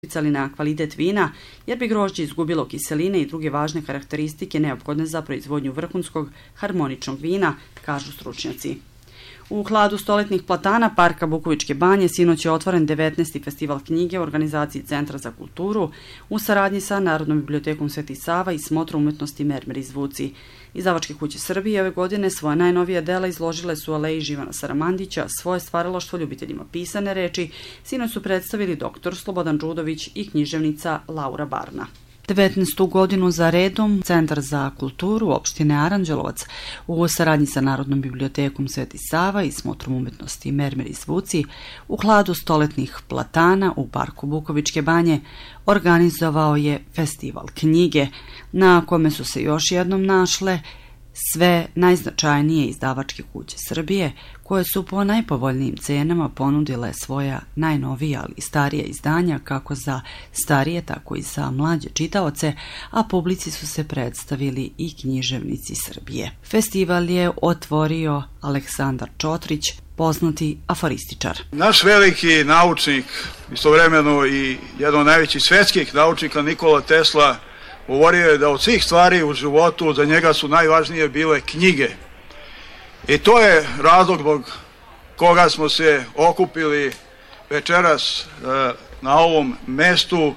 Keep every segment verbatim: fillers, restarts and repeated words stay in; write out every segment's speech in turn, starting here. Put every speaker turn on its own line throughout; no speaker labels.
uticali na kvalitet vina, jer bi grožđe izgubilo kiseline i druge važne karakteristike neophodne za proizvodnju vrhunskog harmoničnog vina, kažu stručnjaci. U hladu stoletnih platana Parka Bukovičke banje sinoć je otvoren devetnaesti festival knjige u organizaciji Centra za kulturu u saradnji sa Narodnom bibliotekom Sveti Sava i Smotrom umetnosti Mermer i zvuci. Izdavačke kuće Srbije ove godine svoja najnovija dela izložile su u Aleji Živana Saramandića, svoje stvaralaštvo ljubiteljima pisane reči, sinoć su predstavili doktor Slobodan Đudović i književnica Laura Barna. devetnaestu godinu za redom Centar za kulturu opštine Aranđelovac u saradnji sa Narodnom bibliotekom Sveti Sava i Smotrom umetnosti Mermer i zvuci u hladu stoletnih platana u Parku Bukovičke banje organizovao je festival knjige na kome su se još jednom našle sve najznačajnije izdavačke kuće Srbije koje su po najpovoljnijim cenama ponudile svoja najnovija ali starija izdanja kako za starije tako i za mlađe čitaoce, a publici su se predstavili i književnici Srbije. Festival je otvorio Aleksandar Čotrić, poznati aforističar.
Naš veliki naučnik, istovremeno i jedan od najvećih svetskih naučnika Nikola Tesla, govorio je da od svih stvari u životu za njega su najvažnije bile knjige. I to je razlog zbog koga smo se okupili večeras uh, na ovom mestu uh,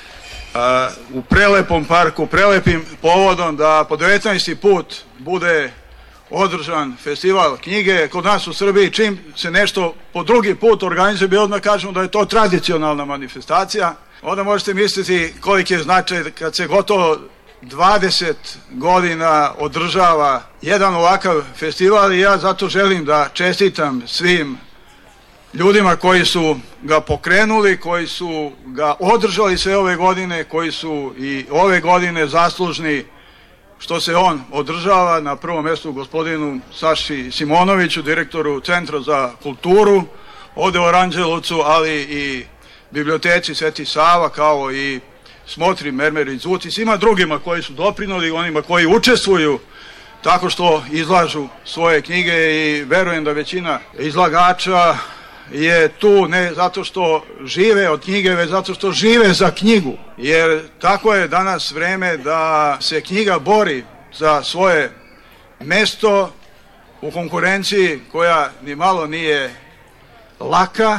u prelepom parku, prelepim povodom da po devetnaesti put bude održan festival knjige. Kod nas u Srbiji čim se nešto po drugi put organizuje, bi odmah kažemo da je to tradicionalna manifestacija. Onda možete misliti koliki je značaj kad se gotovo dvadeset godina održava jedan ovakav festival i ja zato želim da čestitam svim ljudima koji su ga pokrenuli, koji su ga održali sve ove godine, koji su i ove godine zaslužni što se on održava, na prvom mjestu gospodinu Saši Simonoviću, direktoru Centra za kulturu ovde u Aranđelovcu, ali i biblioteci Sveti Sava, kao i Smotri, Mermer i zvuci, svima drugima koji su doprinuli, onima koji učestvuju tako što izlažu svoje knjige i verujem da većina izlagača je tu ne zato što žive od knjige, već zato što žive za knjigu. Jer tako je danas vreme da se knjiga bori za svoje mesto u konkurenciji koja ni malo nije laka,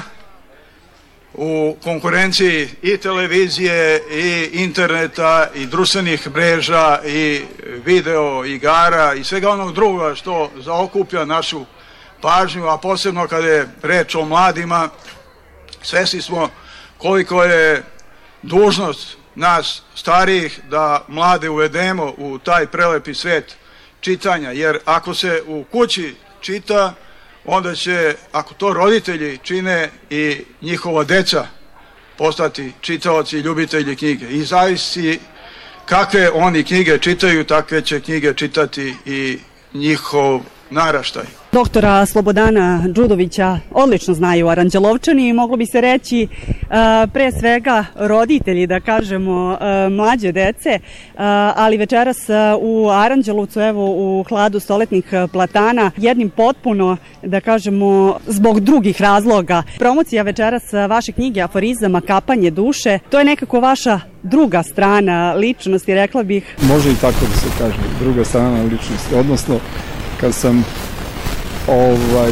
u konkurenciji i televizije i interneta i društvenih mreža i video igara i svega onog druga što zaokuplja našu pažnju, a posebno kada je reč o mladima, svesni smo koliko je dužnost nas starijih da mlade uvedemo u taj prelepi svet čitanja, jer ako se u kući čita, onda će, ako to roditelji čine, i njihova deca postati čitaoci i ljubitelji knjige. I zavisi kakve oni knjige čitaju, takve će knjige čitati i njihov naraštaj.
Doktora Slobodana Đudovića odlično znaju Aranđelovčani i moglo bi se reći pre svega roditelji, da kažemo, mlađe dece, ali večeras u Aranđelovcu, evo u hladu stoletnih platana, jednim potpuno, da kažemo, zbog drugih razloga. Promocija večeras vaše knjige Aforizama Kapanje duše, to je nekako vaša druga strana ličnosti, rekla bih.
Može i tako da se kaže, druga strana ličnosti, odnosno kad sam ovaj,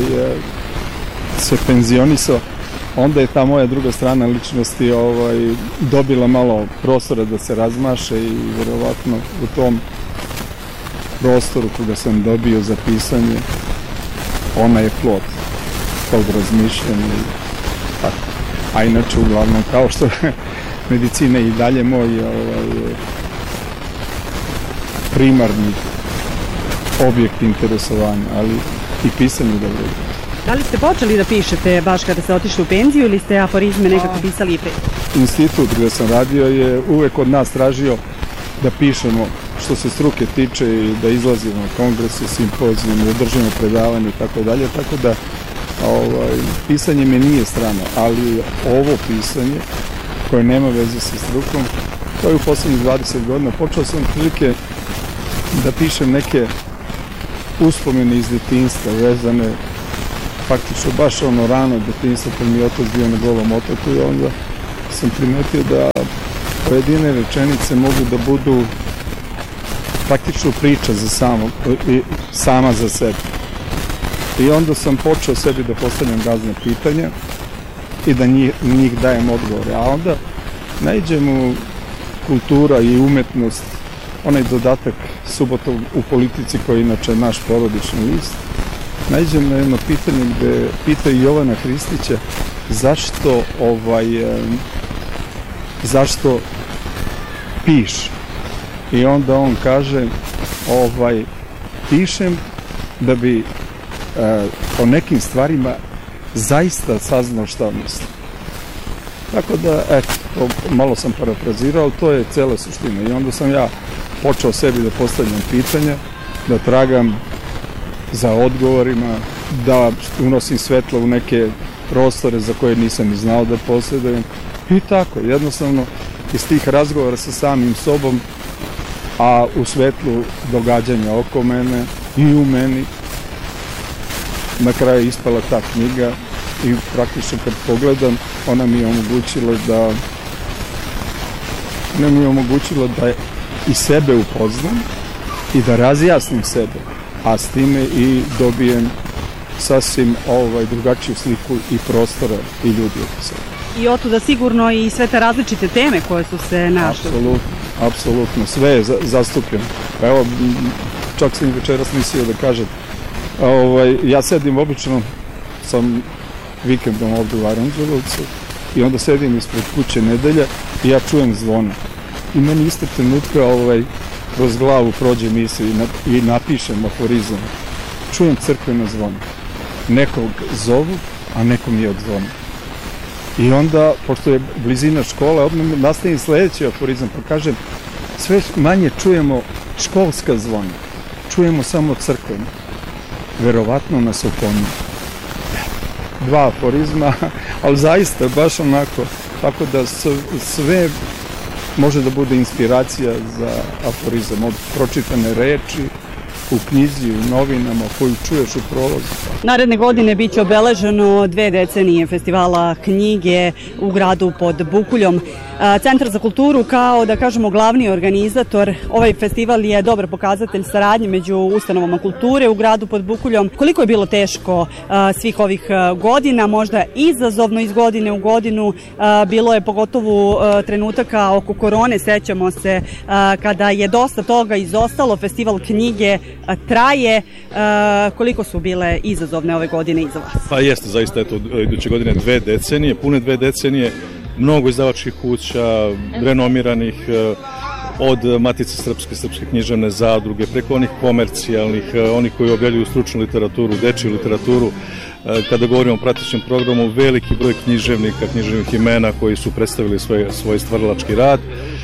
se penzionisao, onda je ta moja druga strana ličnosti ovaj, dobila malo prostora da se razmaše i verovatno u tom prostoru koga sam dobio za pisanje, ona je plod tog razmišljanja i tako. A inače, uglavnom, kao što medicina i dalje moj ovaj, primarni objekt interesovanja, ali i pisanje dobro.
Da li ste počeli da pišete baš kada ste otišli u penziju ili ste aforizme nekako pisali i pre?
Institut gde sam radio je uvek od nas tražio da pišemo što se struke tiče i da izlazimo na kongrese, simpozijum, da držimo predavanje i tako dalje, tako da ovaj, pisanje me nije strano, ali ovo pisanje koje nema veze sa strukom, to je u poslednjih dvadeset godina. Počeo sam prilike da pišem neke uspomene iz detinjstva vezane faktično baš ono rano detinjstvo kad mi je otac bio na Golom otoku i onda sam primetio da pojedine rečenice mogu da budu praktično priča za samo, sama za sebe. I onda sam počeo sebi da postavljam razne pitanja i da njih, njih dajem odgovore. A onda naiđem u kultura i umetnost, onaj dodatak Subota u politici koji je inače naš porodični list, naiđem na jedno pitanje gde pita Jovana Hristića zašto ovaj zašto piše. I onda on kaže ovaj pišem da bi e, o nekim stvarima zaista saznao šta mislim. Tako da, eto, malo sam parafrazirao, to je cela suština. I onda sam ja počeo sebi da postavljam pitanja, da tragam za odgovorima, da unosim svetlo u neke prostore za koje nisam ni znao da posjedujem. I tako, jednostavno, iz tih razgovora sa samim sobom, a u svetlu događanja oko mene i u meni, na kraju ispala ta knjiga i praktično kad pogledam, ona mi je omogućila da ona mi je omogućila da i sebe upoznam i da razjasnim sebe, a s time i dobijem sasvim ovaj, drugačiju sliku i prostora i ljudi oko sebe.
I otuda sigurno i sve te različite teme koje su se našle.
Apsolutno, apsolutno, sve je zastupljeno. Pa evo, čak sam i večeras mislio da kažem, ovaj, ja sedim obično, sam vikendom ovde u Aranđelovcu i onda sedim ispred kuće Nedelja i ja čujem zvona. I meni iste trenutka ovaj, kroz glavu prođe misli i, na, i napišem aforizam. Čujem crkveno zvono. Nekog zovu, a neko mi je odzvoni. I onda, pošto je blizina škola, odmah nastavim sledeći aforizam, pa kažem, sve manje čujemo školska zvona, čujemo samo crkveno. Verovatno nas opominju. Dva aforizma, ali zaista, baš onako, tako da sve može da bude inspiracija za aforizam, od pročitane reči, u knjizi, u novinama, koju čuješ u prologu.
Naredne godine biće obeleženo dve decenije festivala knjige u gradu pod Bukuljom. Centar za kulturu kao, da kažemo, glavni organizator, ovaj festival je dobar pokazatelj saradnje među ustanovama kulture u gradu pod Bukuljom. Koliko je bilo teško svih ovih godina, možda izazovno iz godine u godinu, bilo je pogotovo trenutaka oko korone, sećamo se, kada je dosta toga izostalo, festival knjige traje. Koliko su bile izazovne ove godine iza vas?
Pa jeste, zaista, eto, iduće godine dve decenije, pune dve decenije, mnogo izdavačkih kuća, renomiranih, od Matice Srpske, Srpske književne zadruge, preko onih komercijalnih, onih koji objavljuju stručnu literaturu, dečiju literaturu. Kada govorimo o pratećem programu, veliki broj književnika, književnih imena koji su predstavili svoj, svoj stvaralački rad.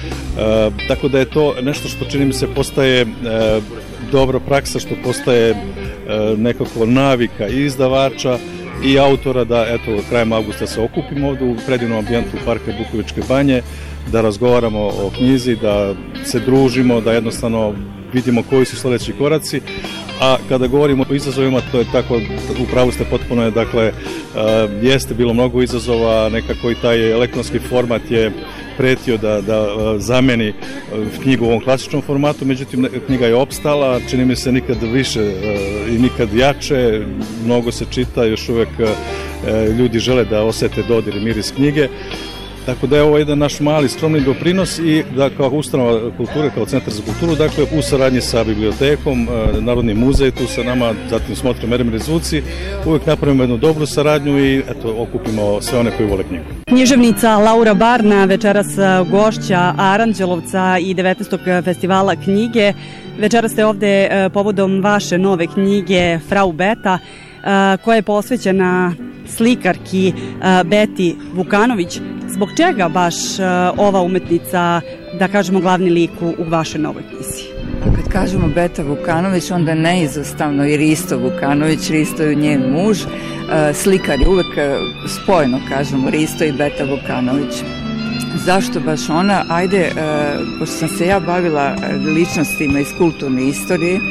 E, tako da je to nešto što, čini mi se, postaje e, dobra praksa, što postaje e, nekako navika i izdavača i autora da, eto, krajem avgusta se okupimo ovde u predivnom ambijentu Parka Bukovičke banje, da razgovaramo o knjizi, da se družimo, da jednostavno vidimo koji su sledeći koraci. A kada govorimo o izazovima, to je tako, upravo ste potpuno je, dakle, jeste bilo mnogo izazova, nekako i taj elektronski format je pretio da, da zameni knjigu u ovom klasičnom formatu, međutim knjiga je opstala, čini mi se nikad više i nikad jače, mnogo se čita, još uvek ljudi žele da osete dodir i miris knjige. Tako da je ovo jedan naš mali skromni doprinos i da kao ustanova kulture, kao Centar za kulturu, dakle u saradnji sa bibliotekom, Narodni muzej tu sa nama, zatim Smotra Merem Rezvuci, uvijek napravimo jednu dobru saradnju i eto, okupimo sve one koji vole knjigu.
Književnica Laura Barna, večeras gošća Aranđelovca i devetnaestog festivala knjige. Večeras ste ovde povodom vaše nove knjige Frau Beta, koja je posvećena slikarki Beti Vukanović. Zbog čega baš ova umetnica, da kažemo, glavni lik u vašoj novoj knjizi?
Kad kažemo Beta Vukanović, onda neizostavno i Risto Vukanović, Risto je njen muž, slikar je uvek spojeno, kažemo, Risto i Beta Vukanović. Zašto baš ona? Ajde, pošto sam se ja bavila ličnostima iz kulturne istorije,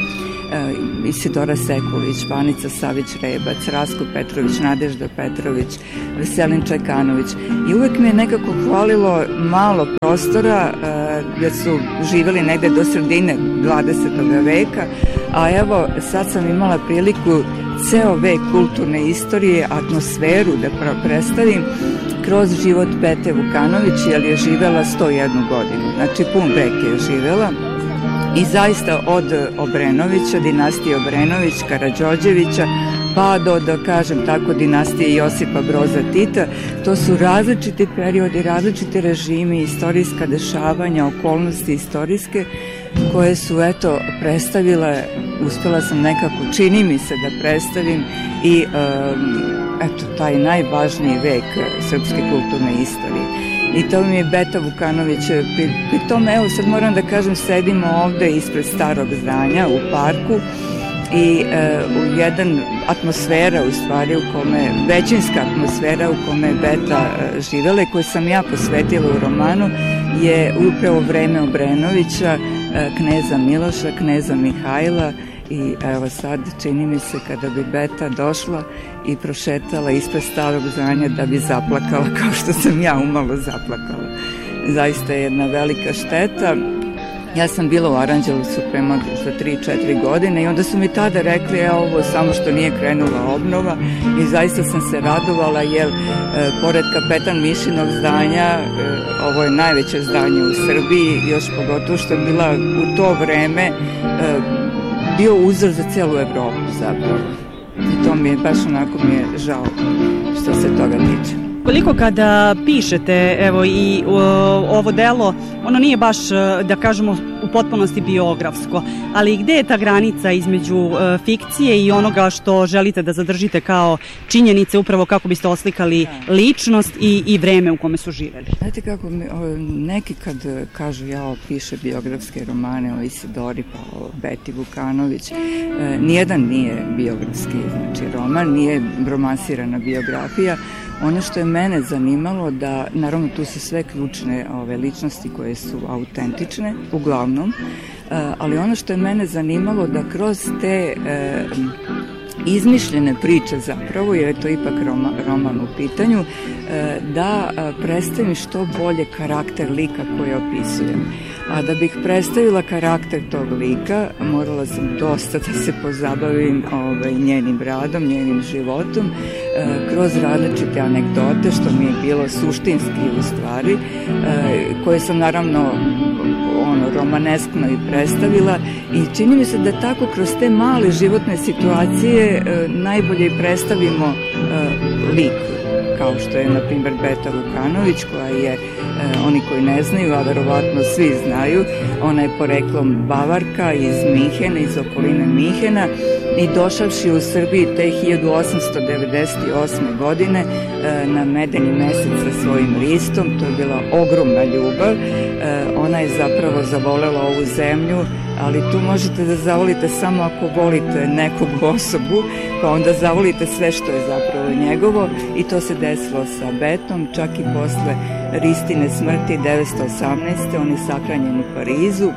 Isidora Sekulić, Panica Savić-Rebac, Rasko Petrović, Nadežda Petrović, Veselin Čekanović. I uvek mi je nekako hvalilo malo prostora, jer su živjeli negde do sredine dvadesetog veka, a evo sad sam imala priliku ceo vek kulturne istorije, atmosferu da predstavim kroz život Bete Vukanović, jer je živela sto jednu godinu, znači pun vek je živela. I zaista od Obrenovića, dinastije Obrenović, Karađorđevića, pa do, da kažem tako, dinastije Josipa Broza Tita, to su različiti periodi, različiti režimi, istorijska dešavanja, okolnosti istorijske, koje su, eto, predstavile, uspela sam nekako, čini mi se da predstavim i, eto, taj najvažniji vek srpske kulturne istorije. I to mi je Beta Vukanović, pri, pri tome, evo sad moram da kažem, sedimo ovde ispred starog zdanja u parku i e, u jedan atmosfera u stvari u kome, većinska atmosfera u kome je Beta e, živela i koju sam ja posvetila u romanu je upravo vreme Obrenovića, e, kneza Miloša, kneza Mihajla. I evo sad čini mi se kada bi Beta došla i prošetala ispred starog zdanja da bi zaplakala kao što sam ja umalo zaplakala. Zaista je jedna velika šteta. Ja sam bila u Aranđelovcu prema za tri četiri godine i onda su mi tada rekli evo ovo samo što nije krenula obnova i zaista sam se radovala jer e, pored kapetan Mišinog zdanja e, ovo je najveće zdanje u Srbiji, još pogotovo što je bila u to vreme e, bio uzor za celu Evropu zapravo. I to mi je, baš onako mi je žao što se toga tiče.
Koliko kada pišete, evo i o, ovo delo, ono nije baš, da kažemo, u potpunosti biografsko, ali gde je ta granica između e, fikcije i onoga što želite da zadržite kao činjenice, upravo kako biste oslikali ličnost i, i vreme u kome su živeli?
Znate kako, mi, o, neki kad kažu ja piše biografske romane o Isidori pa o Beti Vukanović, e, nijedan nije biografski znači, roman, nije romansirana biografija. Ono što je mene zanimalo da, naravno tu su sve ključne ove ličnosti koje su autentične, uglavnom, ali ono što je mene zanimalo da kroz te e, izmišljene priče zapravo, jer je to ipak roman, roman u pitanju, e, da predstavim što bolje karakter lika koji opisujem. A da bih predstavila karakter tog lika, morala sam dosta da se pozabavim ovaj, njenim radom, njenim životom, e, kroz različite anegdote, što mi je bilo suštinski u stvari, e, koje sam naravno ono, romaneskno i predstavila i čini mi se da tako kroz te male životne situacije e, najbolje i predstavimo e, lik, kao što je, na primjer, Beta Vukanović, koja je, e, oni koji ne znaju, a verovatno svi znaju, ona je poreklom Bavarka iz Minhena, iz okoline Minhena i došavši u Srbiji te hiljadu osamsto devedeset osme godine e, na medeni mesec sa svojim listom, to je bila ogromna ljubav, e, ona je zapravo zavolela ovu zemlju, ali tu možete da zavolite samo ako volite nekog osobu, pa onda zavolite sve što je zapravo njegovo i to se desilo sa Betom, čak i posle Ristine smrti devetsto osamnaeste. on je sahranjen u Parizu.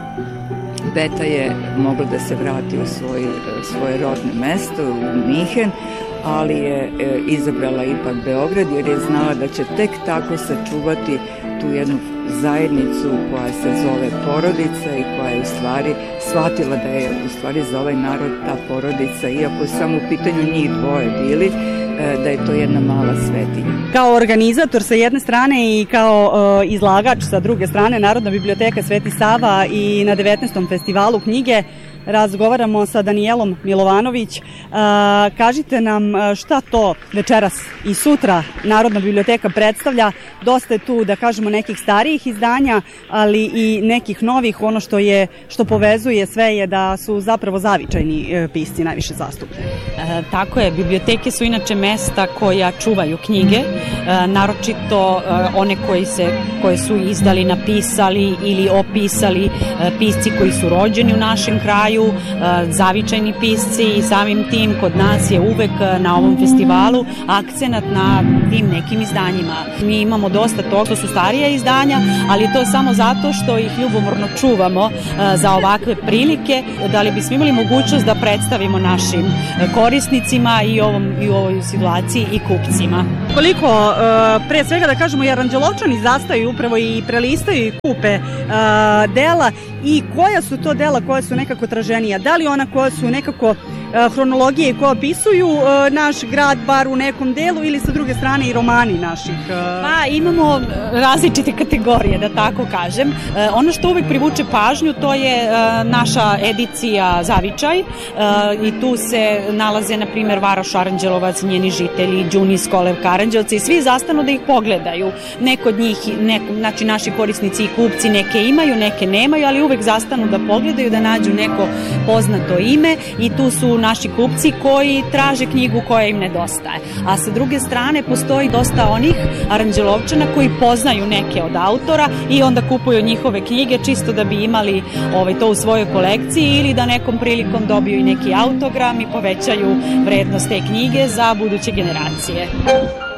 Beta je mogla da se vrati u svoj, svoje rodne mesto, u Minhen, ali je e, izabrala ipak Beograd jer je znala da će tek tako sačuvati tu jednu zajednicu koja se zove porodica i koja je u stvari shvatila da je u stvari za ovaj narod ta porodica, iako je samo u pitanju njih dvoje bili, da je to jedna mala svetinja.
Kao organizator sa jedne strane i kao uh, izlagač sa druge strane, Narodna biblioteka Sveti Sava i na devetnaestom festivalu knjige razgovaramo sa Danijelom Milovanović. Uh, kažite nam šta to večeras i sutra Narodna biblioteka predstavlja. Dosta je tu, da kažemo, nekih starijih izdanja, ali i nekih novih. Ono što je što povezuje sve je da su zapravo zavičajni pisci najviše zastupljeni.
E, tako je, biblioteke su inače mesta koja čuvaju knjige, e, naročito e, one koji se, koje su izdali, napisali ili opisali e, pisci koji su rođeni u našem kraju izdaju zavičajni pisci i samim tim kod nas je uvek na ovom festivalu akcenat na tim nekim izdanjima. Mi imamo dosta toga, to su starija izdanja, ali to samo zato što ih ljubomorno čuvamo za ovakve prilike, da li bismo imali mogućnost da predstavimo našim korisnicima i, ovom, i u ovoj situaciji i kupcima.
Koliko, pre svega da kažemo, i Aranđelovčani zastaju upravo i prelistaju i kupe dela, i koja su to dela koja su nekako traženija? Da li ona koja su nekako hronologije koje opisuju naš grad bar u nekom delu, ili sa druge strane i romani naših?
Pa imamo različite kategorije, da tako kažem. Ono što uvek privuče pažnju to je naša edicija Zavičaj i tu se nalaze na primjer Varoš Aranđelovac, njeni žitelji, Đunis, Kolevka, Aranđelovca i svi zastanu da ih pogledaju. Neko od njih, neko, znači naši korisnici i kupci neke imaju, neke nemaju, ali uvek zastanu da pogledaju, da nađu neko poznato ime i tu su naši kupci koji traže knjigu koja im nedostaje. A sa druge strane postoji dosta onih Aranđelovčana koji poznaju neke od autora i onda kupuju njihove knjige čisto da bi imali ovaj, to u svojoj kolekciji ili da nekom prilikom dobiju i neki autogram i povećaju vrednost te knjige za buduće generacije.